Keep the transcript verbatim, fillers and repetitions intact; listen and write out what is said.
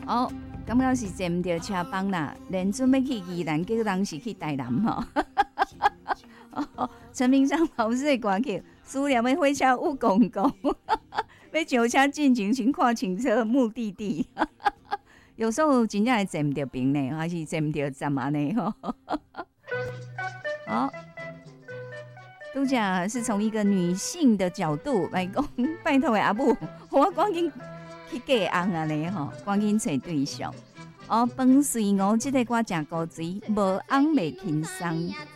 哦，感觉是坐唔到车帮啦，连准备去宜兰，结果当时去台南吼。哦，陈明章老师的歌曲，思念的火车有公公，要上车进前先看清楚目的地。有时候真正会坐唔到平呢，还是坐唔到站安尼吼。好，拄则是从一个女性的角度来讲，拜托的阿母，我赶紧去嫁翁安尼吼，赶紧找对象。哦，饭水哦，这个歌真高水，无翁袂轻松。